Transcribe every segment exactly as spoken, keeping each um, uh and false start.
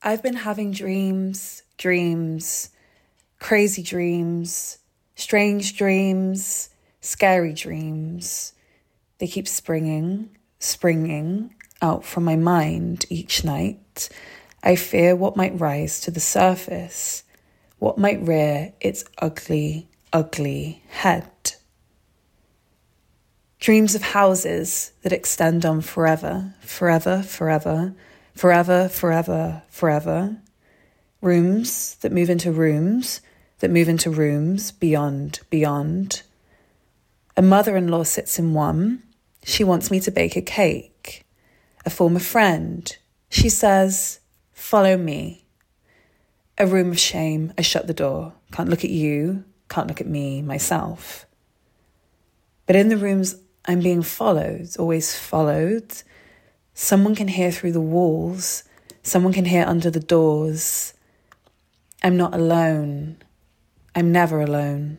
I've been having dreams, dreams, crazy dreams, strange dreams, scary dreams. They keep springing, springing out from my mind each night. I fear what might rise to the surface, what might rear its ugly, ugly head. Dreams of houses that extend on forever, forever, forever, forever, forever, forever. Rooms that move into rooms, that move into rooms, beyond, beyond. A mother-in-law sits in one. She wants me to bake a cake. A former friend. She says, follow me. A room of shame. I shut the door. Can't look at you. Can't look at me, myself. But in the rooms, I'm being followed, always followed. Someone can hear through the walls. Someone can hear under the doors. I'm not alone. I'm never alone.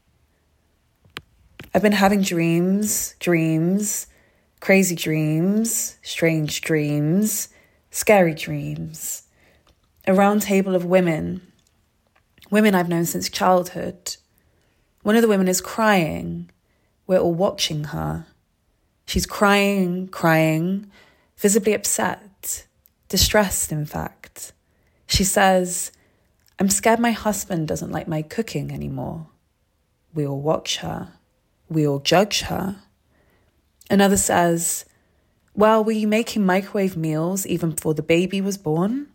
I've been having dreams, dreams, crazy dreams, strange dreams, scary dreams. A round table of women, women I've known since childhood. One of the women is crying. We're all watching her. She's crying, crying, visibly upset, distressed, in fact. She says, I'm scared my husband doesn't like my cooking anymore. We all watch her. We all judge her. Another says, well, were you making microwave meals even before the baby was born?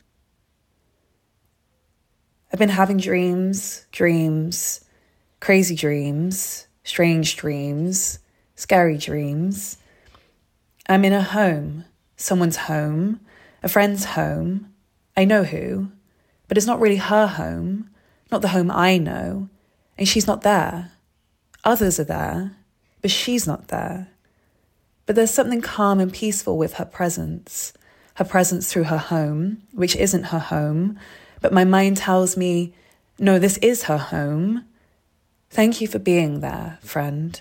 I've been having dreams, dreams, crazy dreams, strange dreams, scary dreams. I'm in a home, someone's home, a friend's home. I know who, but it's not really her home, not the home I know, and she's not there. Others are there, but she's not there. But there's something calm and peaceful with her presence, her presence through her home, which isn't her home, but my mind tells me, no, this is her home. Thank you for being there, friend.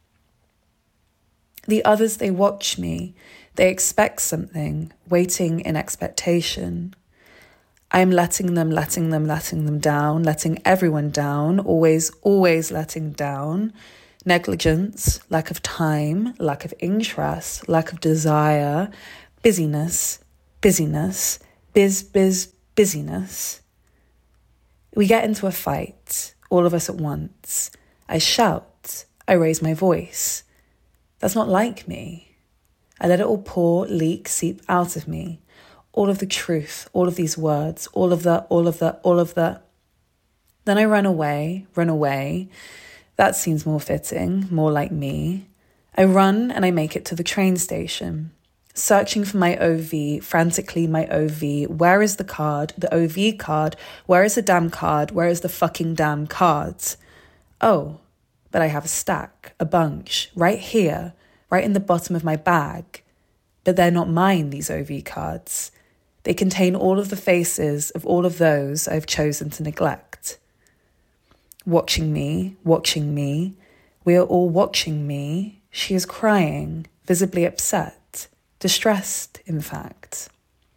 The others, they watch me. They expect something, waiting in expectation. I'm letting them, letting them, letting them down, letting everyone down, always, always letting down. Negligence, lack of time, lack of interest, lack of desire, busyness, busyness, biz, biz, busyness. We get into a fight, all of us at once. I shout, I raise my voice. That's not like me. I let it all pour, leak, seep out of me. All of the truth, all of these words, all of the, all of the, all of the. Then I run away, run away. That seems more fitting, more like me. I run and I make it to the train station. Searching for my O V, frantically my O V. Where is the card, the O V card? Where is the damn card? Where is the fucking damn cards? Oh, but I have a stack, a bunch, right here, right in the bottom of my bag. But they're not mine, these O V cards. They contain all of the faces of all of those I've chosen to neglect. Watching me, watching me. We are all watching me. She is crying, visibly upset, distressed, in fact.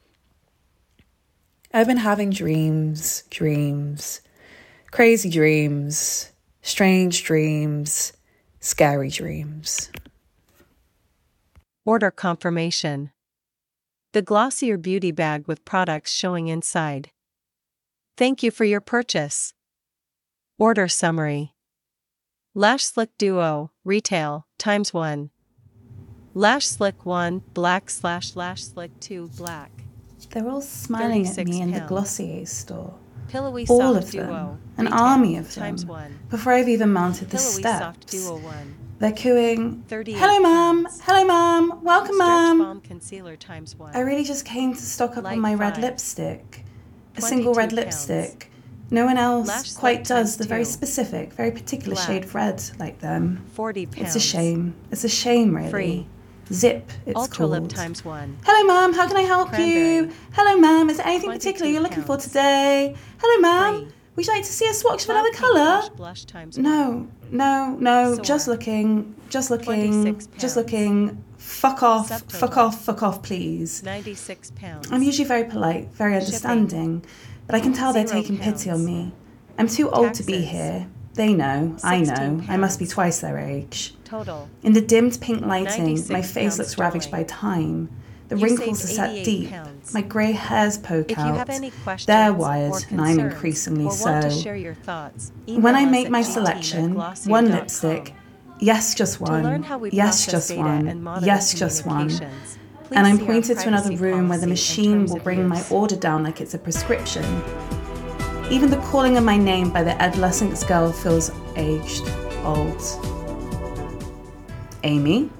I've been having dreams, dreams, crazy dreams, strange dreams, scary dreams. Order confirmation. The Glossier Beauty Bag with products showing inside. Thank you for your purchase. Order summary. Lash Slick Duo, retail, times one. Lash Slick one, black slash Lash Slick two, black. They're all smiling at me in the pounds. Glossier store. Pillowy All Soft of them. Duo, An retail, army of them. times one. Before I've even mounted the Pillowy Soft steps. Duo one. They're cooing, thirty-eight hello ma'am, pounds. hello ma'am, welcome Stretch ma'am. Balm Concealer times one. I really just came to stock up Light on my red five. lipstick. A single red twenty-two pounds. lipstick. No one else Lash quite Slick does times the very two. specific, very particular Black. shade of red like them. forty pounds. It's a shame. It's a shame, really. Free. Zip, it's Ultra called. Lip times one. Hello, ma'am. How can I help you? Cranberry. Hello, ma'am. Is there anything twenty-two particular you're looking for pounds. today? Hello, ma'am. Free. Would you like to see a swatch of Cloud another Pink colour? Blush Blush times one. No, no, no. Soar. Just looking. Just looking. twenty-six Just pounds. looking Fuck off, Subtotal. fuck off, fuck off, please. ninety-six pounds. I'm usually very polite, very understanding, but I can tell they're Zero taking pity on pounds. me. I'm too old to be Taxes. here. They know, I know, sixteen I must be pounds. twice their age. Total. In the dimmed pink lighting, ninety-six my face pounds looks ravaged by sterling. time. The You wrinkles are saved set eighty-eight deep. pounds. My grey hairs poke If you out. have any questions They're wired, or and I'm concerns increasingly or want to so. share your thoughts, When email I us make at my g team at selection, glossier one dot com. lipstick, yes, just To learn one, how we yes, process just data one, and monitor yes, just one. communications, please And I'm see our pointed to another privacy room where the policy and machine terms will of bring my use. order down like it's a prescription. Even the calling of my name by the adolescent girl feels aged, old. Amy?